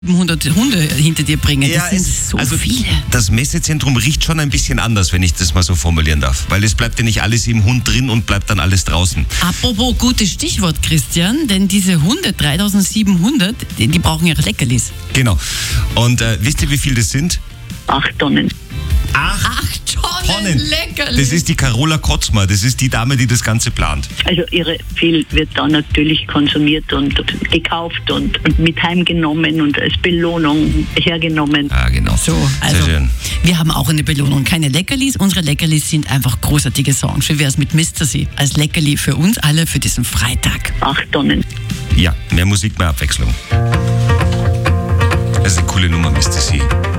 700 Hunde hinter dir bringen. Ja, Das sind so viele. Das Messezentrum riecht schon ein bisschen anders, wenn ich das mal so formulieren darf. Weil es bleibt ja nicht alles im Hund drin und bleibt dann alles draußen. Apropos gutes Stichwort, Christian, denn diese Hunde, 3700, die brauchen ihre Leckerlis. Genau. Und wisst ihr, wie viel das sind? 8 Tonnen. 8 Tonnen Leckerlis. Das ist die Carola Kotzmer, das ist die Dame, die das Ganze plant. Also ihre viel wird dann natürlich konsumiert und gekauft und mit heimgenommen und als Belohnung hergenommen. Ah, genau. So, also Sehr schön. wir haben auch eine Belohnung, keine Leckerlis. Unsere Leckerlis sind einfach großartige Songs. Wie wäre es mit Mr. C als Leckerli für uns alle für diesen Freitag? 8 Tonnen. Ja, mehr Musik, mehr Abwechslung. Das ist eine coole Nummer, Mr. C.